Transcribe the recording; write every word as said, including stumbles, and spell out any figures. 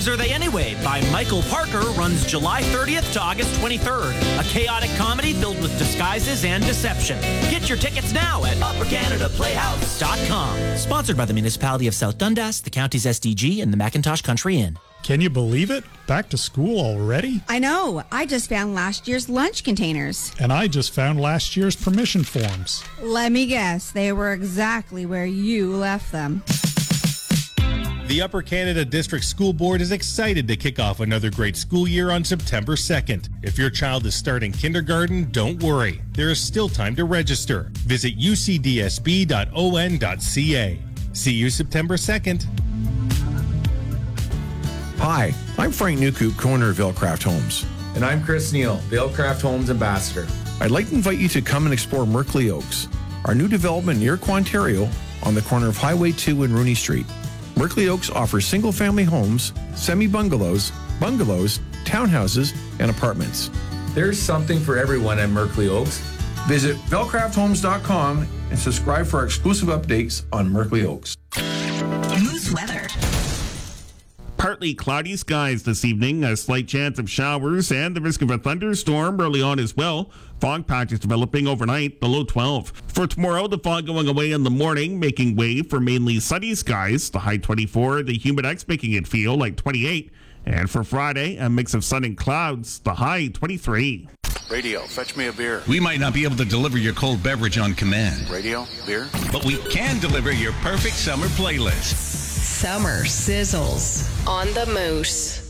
lives are they anyway? By Michael Parker runs July thirtieth to August twenty-third. A chaotic comedy filled with disguises and deception. Get your tickets now at upper canada playhouse dot com. Sponsored by the Municipality of South Dundas, the county's S D G, and the Macintosh Country Inn. Can you believe it? Back to school already? I know. I just found last year's lunch containers. And I just found last year's permission forms. Let me guess. They were exactly where you left them. The Upper Canada District School Board is excited to kick off another great school year on September second. If your child is starting kindergarten, don't worry. There is still time to register. Visit u c d s b dot o n dot c a. See you September second. Hi, I'm Frank Newcoop, co-owner of Vailcraft Homes. And I'm Chris Neal, Vailcraft Homes Ambassador. I'd like to invite you to come and explore Merkley Oaks, our new development near Quantario on the corner of Highway two and Rooney Street. Merkley Oaks offers single-family homes, semi-bungalows, bungalows, townhouses, and apartments. There's something for everyone at Merkley Oaks. Visit vailcraft homes dot com and subscribe for our exclusive updates on Merkley Oaks. Moose weather. Partly cloudy skies this evening, a slight chance of showers and the risk of a thunderstorm early on as well. Fog patches developing overnight, below twelve. For tomorrow, the fog going away in the morning, making way for mainly sunny skies. The high twenty-four, the humidex making it feel like twenty-eight. And for Friday, a mix of sun and clouds, the high twenty-three. Radio, fetch me a beer. We might not be able to deliver your cold beverage on command. Radio, beer. But we can deliver your perfect summer playlist. Summer sizzles on the Moose.